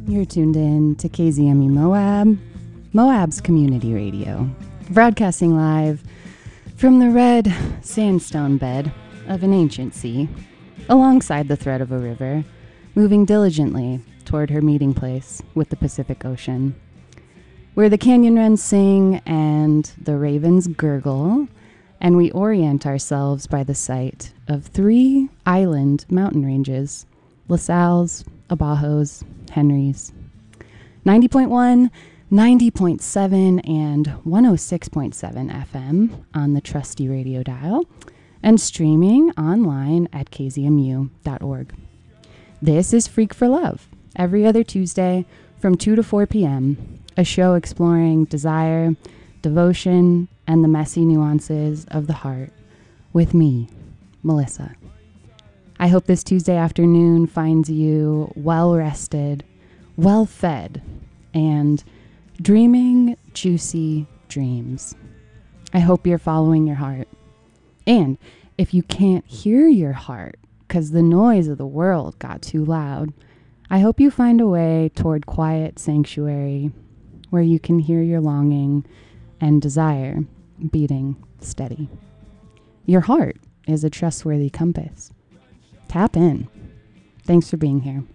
You're tuned in to KZME Moab, Moab's community radio, broadcasting live from the red sandstone bed of an ancient sea, alongside the thread of a river, moving diligently toward her meeting place with the Pacific Ocean, where the canyon wrens sing and the ravens gurgle, and we orient ourselves by the sight of 3 island mountain ranges: LaSalle's, Abajos, Henry's. 90.1, 90.7, and 106.7 FM on the trusty radio dial, and streaming online at kzmu.org. This is Freak for Love, every other Tuesday from 2 to 4 p.m., a show exploring desire, devotion, and the messy nuances of the heart with me, Melissa. I hope this Tuesday afternoon finds you well-rested, well-fed, and dreaming juicy dreams. I hope you're following your heart. And if you can't hear your heart because the noise of the world got too loud, I hope you find a way toward quiet sanctuary where you can hear your longing and desire beating steady. Your heart is a trustworthy compass. Tap in. Thanks for being here.